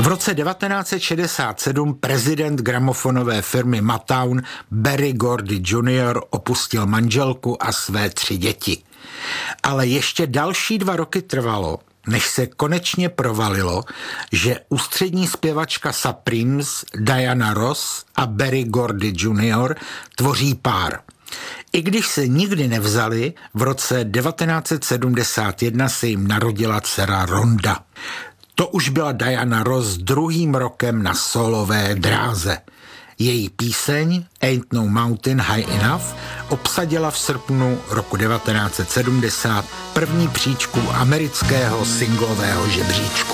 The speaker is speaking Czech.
V roce 1967 prezident gramofonové firmy Motown Berry Gordy Jr. opustil manželku a své 3 děti. Ale ještě další 2 roky trvalo, než se konečně provalilo, že ústřední zpěvačka Supremes Diana Ross a Berry Gordy Jr. tvoří pár. I když se nikdy nevzali, v roce 1971 se jim narodila dcera Rhonda. To už byla Diana Ross 2. rokem na solové dráze. Její píseň Ain't No Mountain High Enough obsadila v srpnu roku 1970 první příčku amerického singlového žebříčku.